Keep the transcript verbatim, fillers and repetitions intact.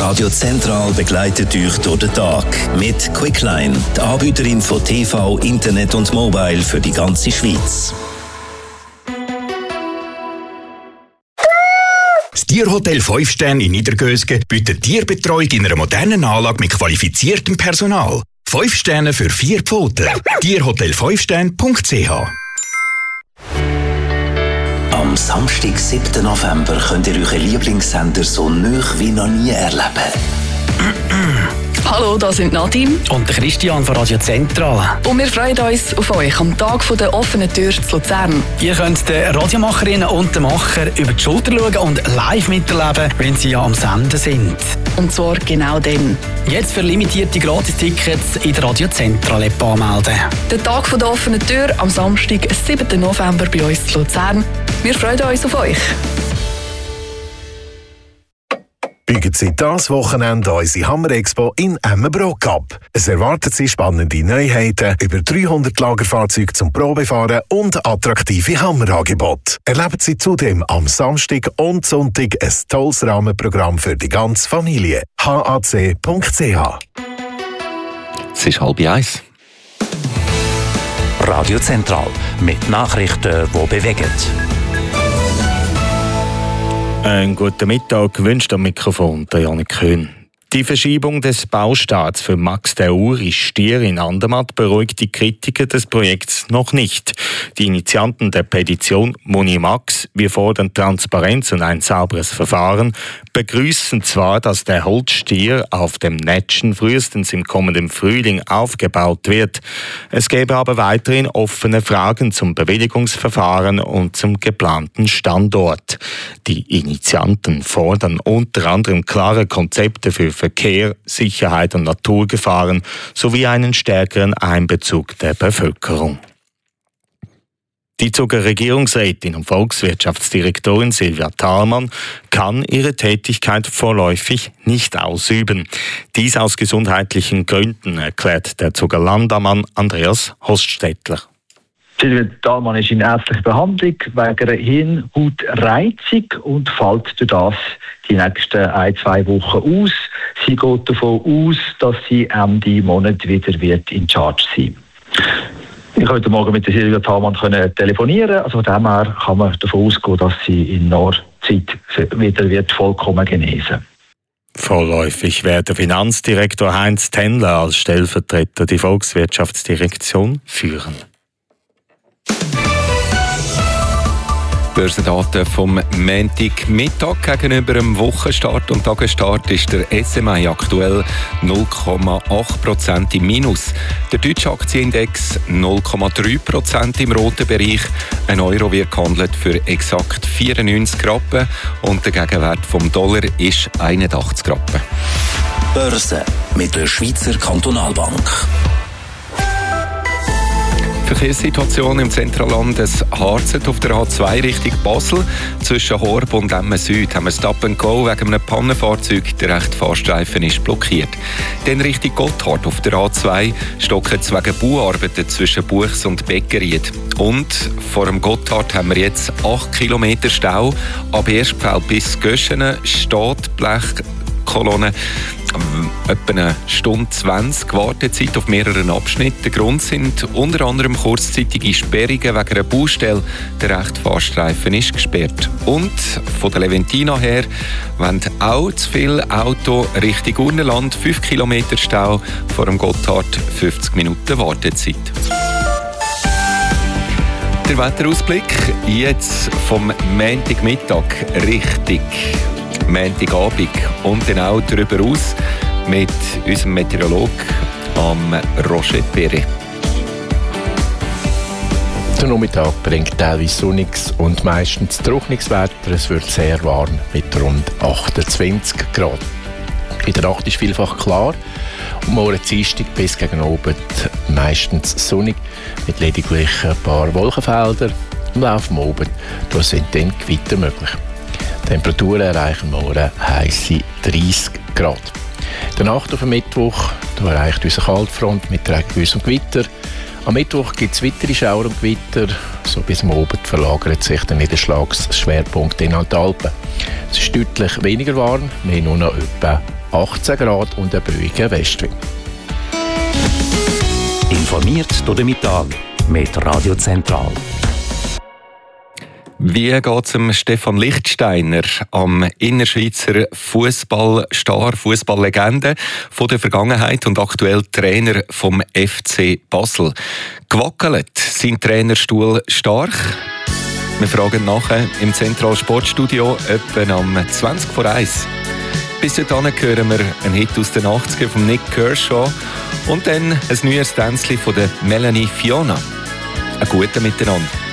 Radio Zentral begleitet euch durch den Tag mit Quickline, die Anbieterin von T V, Internet und Mobile für die ganze Schweiz. Das Tierhotel fünf Sterne in Niedergösgen bietet Tierbetreuung in einer modernen Anlage mit qualifiziertem Personal. fünf Sterne für vier Pfoten. tierhotel fünf sterne punkt c h. Am Samstag, siebten November, könnt ihr euren Lieblingssender so nah wie noch nie erleben. Hallo, das sind Nadine und der Christian von Radio Zentral. Und wir freuen uns auf euch am Tag der offenen Tür zu Luzern. Ihr könnt den Radiomacherinnen und den Macher über die Schulter schauen und live miterleben, wenn sie ja am Senden sind. Und zwar genau dann. Jetzt für limitierte Gratis-Tickets in der Radio Zentral-App anmelden. Der Tag der offenen Tür am Samstag, siebten November bei uns zu Luzern. Wir freuen uns auf euch. Bügen Sie das Wochenende unsere Hammer Expo in Emmenbrook ab. Es erwartet Sie spannende Neuheiten, über dreihundert Lagerfahrzeuge zum Probefahren und attraktive Hammerangebote. Erleben Sie zudem am Samstag und Sonntag ein tolles Rahmenprogramm für die ganze Familie. h a c punkt c h. Es ist halb eins. Radio Zentral mit Nachrichten, die bewegen. Einen guten Mittag wünscht am Mikrofon der Janik Köhn. Die Verschiebung des Baustarts für Max der Uri Stier in Andermatt beruhigt die Kritiker des Projekts noch nicht. Die Initianten der Petition Moni Max, wir fordern Transparenz und ein sauberes Verfahren, begrüßen zwar, dass der Holzstier auf dem Netschen frühestens im kommenden Frühling aufgebaut wird. Es gäbe aber weiterhin offene Fragen zum Bewilligungsverfahren und zum geplanten Standort. Die Initianten fordern unter anderem klare Konzepte für Verkehr, Sicherheit und Naturgefahren sowie einen stärkeren Einbezug der Bevölkerung. Die Zuger Regierungsrätin und Volkswirtschaftsdirektorin Silvia Thalmann kann ihre Tätigkeit vorläufig nicht ausüben. Dies aus gesundheitlichen Gründen, erklärt der Zuger Landammann Andreas Hoststädtler. Silvia Thalmann ist in ärztlicher Behandlung wegen einer Hirnhautreizung und fällt durch das die nächsten ein, zwei Wochen aus. Sie geht davon aus, dass sie Ende Monat wieder wird in Charge sein. Ich konnte heute Morgen mit der Silvia Thalmann telefonieren. Also von dem her kann man davon ausgehen, dass sie in naher Zeit wieder wird vollkommen genesen. Vorläufig wird der Finanzdirektor Heinz Tendler als Stellvertreter die Volkswirtschaftsdirektion führen. Börsendaten vom Montagmittag gegenüber dem Wochenstart und Tagesstart ist der S M I aktuell null Komma acht Prozent im Minus. Der deutsche Aktienindex null Komma drei Prozent im roten Bereich. Ein Euro wird gehandelt für exakt vierundneunzig Rappen und der Gegenwert vom Dollar ist einundachtzig Rappen. Börse mit der Schweizer Kantonalbank. Verkehrssituation im Zentralland des Harzet auf der A zwei Richtung Basel. Zwischen Horb und Emmen Süd haben wir Stop and Go wegen einem Pannenfahrzeug. Der rechte Fahrstreifen ist blockiert. Dann Richtung Gotthard auf der A zwei stocken es wegen Bauarbeiten zwischen Buchs und Beckeried. Und vor dem Gotthard haben wir jetzt acht Kilometer Stau. Ab Erstfeld bis Göschenen steht Blechkolonne. Etwa eine Stunde zwanzig Wartezeit auf mehreren Abschnitten. Der Grund sind unter anderem kurzzeitige Sperrungen wegen einer Baustelle. Der rechte Fahrstreifen ist gesperrt. Und von der Leventina her wollen auch zu viele Autos Richtung Urneland. fünf Kilometer Stau vor dem Gotthard, fünfzig Minuten Wartezeit. Der Wetterausblick jetzt vom Montagmittag richtig Montagabend und dann auch darüber aus mit unserem Meteorologen am Roger Perret. Der Nachmittag bringt teilweise sonniges und meistens trockenes Wetter. Es wird sehr warm mit rund achtundzwanzig Grad. In der Nacht ist vielfach klar und morgen Dienstag bis gegen Abend meistens sonnig mit lediglich ein paar Wolkenfeldern. Im Laufe des Abends sind dann Gewitter möglich. Die Temperaturen erreichen morgen heisse dreißig Grad. In der Nacht auf den Mittwoch da erreicht unsere Kaltfront mit Regenböen und Gewitter. Am Mittwoch gibt es weitere Schauer und Gewitter. So bis am Abend verlagert sich der Niederschlagsschwerpunkt in die Alpen. Es ist deutlich weniger warm, mehr nur noch etwa achtzehn Grad und ein ruhiger Westwind. Informiert durch den Mittag mit Radio Zentral. Wie geht es dem Stefan Lichtsteiner, am Innerschweizer Fußballstar, Fußballlegende von der Vergangenheit und aktuell Trainer vom F C Basel? Gewackelt sein Trainerstuhl stark? Wir fragen nachher im Zentral Sportstudio etwa um zwanzig vor eins. Bis dahin hören wir einen Hit aus den achtziger von Nick Kershaw und dann ein neues Tänzchen von der Melanie Fiona. Einen guten Miteinander.